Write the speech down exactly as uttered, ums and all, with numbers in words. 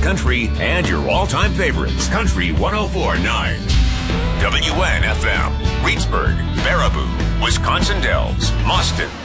country and your all-time favorites. Country one oh four point nine. W N F M. Reedsburg, Baraboo, Wisconsin Dells, Mauston,